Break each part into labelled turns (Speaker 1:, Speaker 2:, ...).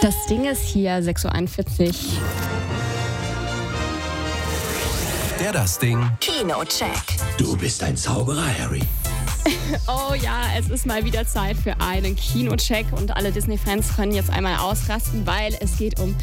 Speaker 1: Das Ding ist hier 6.41 Uhr.
Speaker 2: Das Ding.
Speaker 3: Kinocheck.
Speaker 4: Du bist ein Zauberer, Harry.
Speaker 1: Oh ja, es ist mal wieder Zeit für einen Kinocheck und alle Disney-Fans können jetzt einmal ausrasten, weil es geht um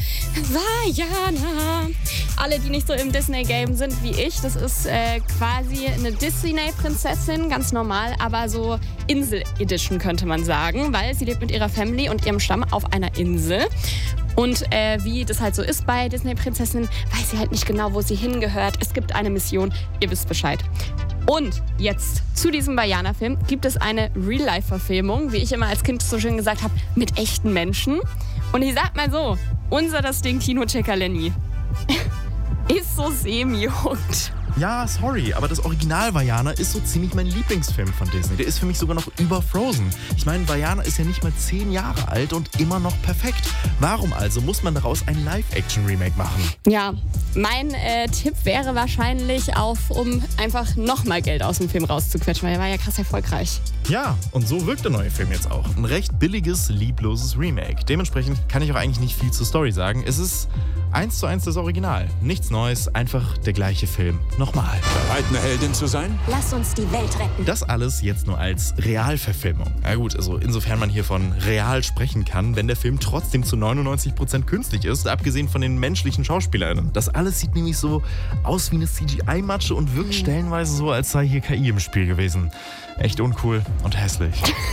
Speaker 1: Vajana. Alle, die nicht so im Disney-Game sind wie ich, das ist quasi eine Disney-Prinzessin, ganz normal, aber so Insel-Edition könnte man sagen, weil sie lebt mit ihrer Family und ihrem Stamm auf einer Insel. Und wie das halt so ist bei Disney-Prinzessinnen, weiß sie halt nicht genau, wo sie hingehört. Es gibt eine Mission, ihr wisst Bescheid. Und jetzt zu diesem Vajana-Film gibt es eine Real-Life-Verfilmung, wie ich immer als Kind so schön gesagt habe, mit echten Menschen. Und ich sag mal so, unser das Ding Kinochecker Lenny ist so semi-hooked.
Speaker 5: Ja, sorry, aber das Original Vajana ist so ziemlich mein Lieblingsfilm von Disney. Der ist für mich sogar noch über Frozen. Ich meine, Vajana ist ja nicht mal 10 Jahre alt und immer noch perfekt. Warum also muss man daraus ein Live-Action-Remake machen?
Speaker 1: Ja, mein Tipp wäre wahrscheinlich um einfach nochmal Geld aus dem Film rauszuquetschen, weil er war ja krass erfolgreich.
Speaker 5: Ja, und so wirkt der neue Film jetzt auch. Ein recht billiges, liebloses Remake. Dementsprechend kann ich auch eigentlich nicht viel zur Story sagen. Es ist 1:1 das Original. Nichts Neues, einfach der gleiche Film. Nochmal.
Speaker 2: Bereit, eine Heldin zu sein?
Speaker 3: Lass uns die Welt retten.
Speaker 5: Das alles jetzt nur als Realverfilmung. Na gut, also insofern man hier von real sprechen kann, wenn der Film trotzdem zu 99% künstlich ist, abgesehen von den menschlichen SchauspielerInnen. Das alles sieht nämlich so aus wie eine CGI-Matsche und wirkt stellenweise so, als sei hier KI im Spiel gewesen. Echt uncool und hässlich.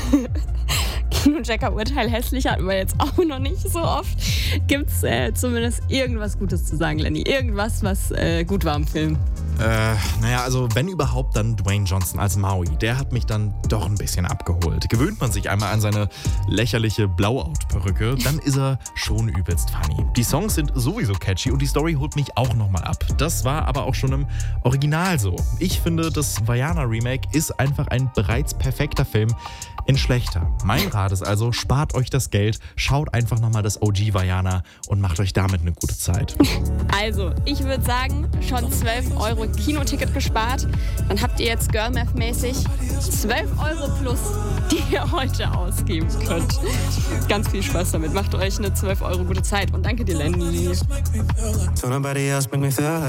Speaker 1: Kinochecker-Urteil hässlich hatten wir jetzt auch noch nicht so oft. Gibt's zumindest irgendwas Gutes zu sagen, Lenny? Irgendwas, was gut war im Film?
Speaker 5: Naja, also wenn überhaupt, dann Dwayne Johnson als Maui. Der hat mich dann doch ein bisschen abgeholt. Gewöhnt man sich einmal an seine lächerliche Blowout-Perücke, dann ist er schon übelst funny. Die Songs sind sowieso catchy und die Story holt mich auch nochmal ab. Das war aber auch schon im Original so. Ich finde, das Vajana-Remake ist einfach ein bereits perfekter Film in schlechter. Mein Rat ist also, spart euch das Geld, schaut einfach nochmal das OG Vajana und macht euch damit eine gute Zeit.
Speaker 1: Also, ich würde sagen, schon 12 Euro Kinoticket gespart. Dann habt ihr jetzt Girl-Math-mäßig 12 Euro plus, die ihr heute ausgeben könnt. Ganz viel Spaß damit. Macht euch eine 12 Euro gute Zeit. Und danke dir, Lenny.